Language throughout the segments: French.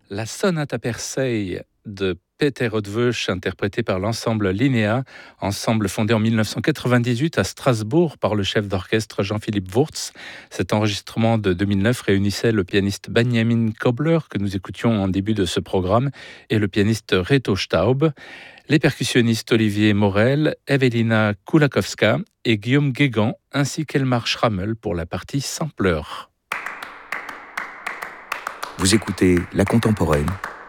La sonate à Persei de Peter Eötvös, interprétée par l'ensemble Linnea, ensemble fondé en 1998 à Strasbourg par le chef d'orchestre Jean-Philippe Wurtz. Cet enregistrement de 2009 réunissait le pianiste Benjamin Kobler, que nous écoutions en début de ce programme, et le pianiste Reto Staub, les percussionnistes Olivier Morel, Evelina Kulakowska et Guillaume Guégan, ainsi qu'Elmar Schrammel pour la partie sampleur. Vous écoutez La Contemporaine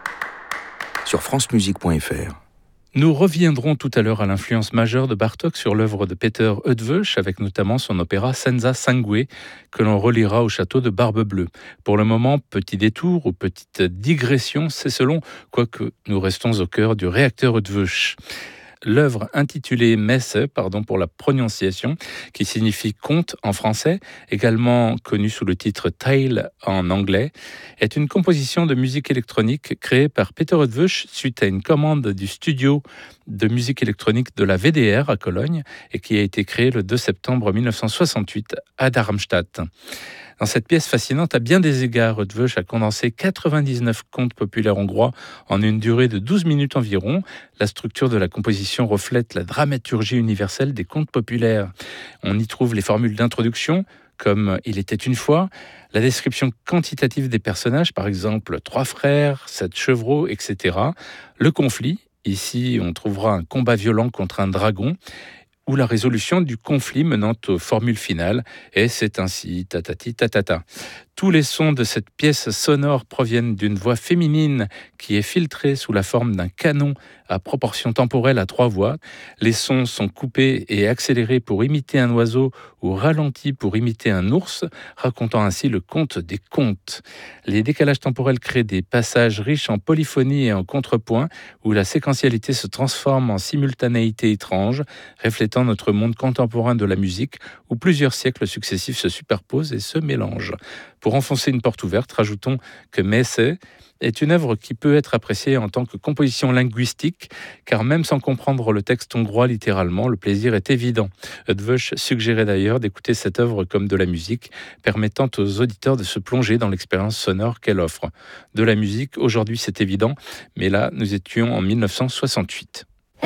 sur francemusique.fr. Nous reviendrons tout à l'heure à l'influence majeure de Bartók sur l'œuvre de Peter Eötvös, avec notamment son opéra Senza Sangue, que l'on relira au château de Barbe-Bleue. Pour le moment, petit détour ou petite digression, c'est selon, quoique nous restons au cœur du réacteur Eötvös. L'œuvre intitulée Messe, pardon pour la prononciation, qui signifie conte en français, également connue sous le titre Tale en anglais, est une composition de musique électronique créée par Peter Eötvös suite à une commande du studio de musique électronique de la VDR à Cologne et qui a été créée le 2 septembre 1968 à Darmstadt. Dans cette pièce fascinante, à bien des égards, Eötvös a condensé 99 contes populaires hongrois en une durée de 12 minutes environ. La structure de la composition reflète la dramaturgie universelle des contes populaires. On y trouve les formules d'introduction, comme « Il était une fois », la description quantitative des personnages, par exemple « 3 frères, 7 chevreaux », etc. Le conflit, ici on trouvera un combat violent contre un dragon, ou la résolution du conflit menant aux formules finales, et c'est ainsi, tatati tatata. Tous les sons de cette pièce sonore proviennent d'une voix féminine qui est filtrée sous la forme d'un canon à proportion temporelle à 3 voix. Les sons sont coupés et accélérés pour imiter un oiseau ou ralentis pour imiter un ours, racontant ainsi le conte des contes. Les décalages temporels créent des passages riches en polyphonie et en contrepoint où la séquentialité se transforme en simultanéité étrange, reflétant notre monde contemporain de la musique où plusieurs siècles successifs se superposent et se mélangent. Pour enfoncer une porte ouverte, rajoutons que Messe est une œuvre qui peut être appréciée en tant que composition linguistique, car même sans comprendre le texte hongrois littéralement, le plaisir est évident. Eötvös suggérait d'ailleurs d'écouter cette œuvre comme de la musique, permettant aux auditeurs de se plonger dans l'expérience sonore qu'elle offre. De la musique, aujourd'hui c'est évident, mais là nous étions en 1968.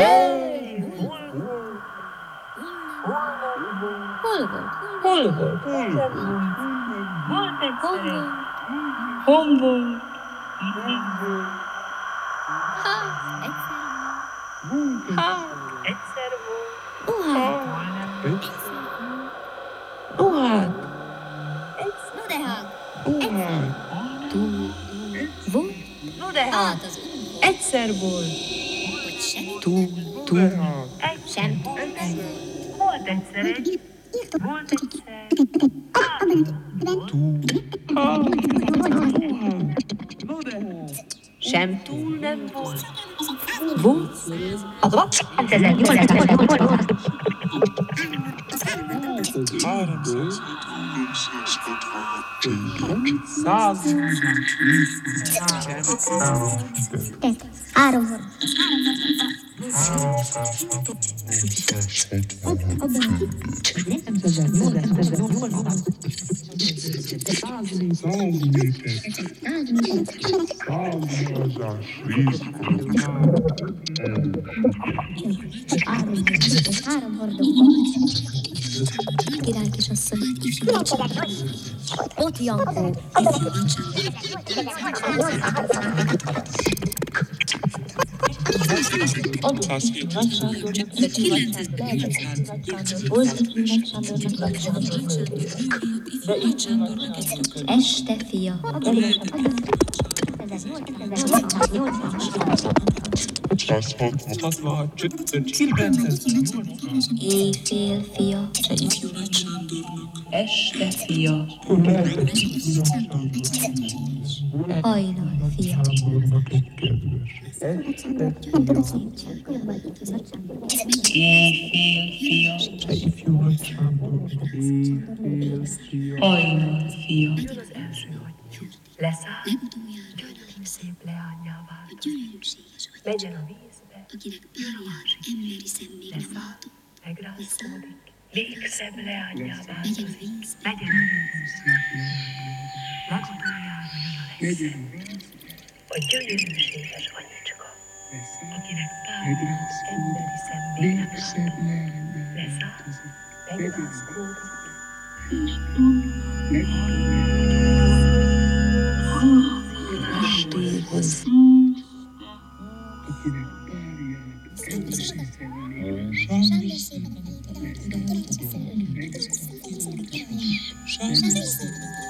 Egyszer volt. Sem. Volt egyszer egy. Volt egyszer. Sem túl nem volt. Volt. Király kisasszony. Ott Jankó. Este fia. Éjfél fia. Este fia. Hajnal fia. Éjfél fia. Hajnal fia. Leszáll, szép leányjává. Legyen a vízbe. Leszáll, megrázkódik. Még szebb leányjává. Legyen a vízbe. Legutoljára mi a legszebb. a gyönyörűséges anyicska, akinek párnáz emberi szemlének leszáll, megrázkódik, Estéhoz. Sándor